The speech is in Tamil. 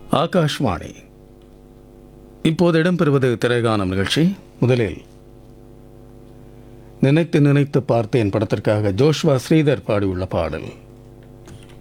ஆகாஷ்வாணி. இப்போது இடம்பெறுவது திரைகானம் நிகழ்ச்சி. முதலில் நினைத்து நினைத்து பார்த்தேன் படத்திற்காக ஜோஷ்வா ஸ்ரீதர் பாடியுள்ள பாடல்.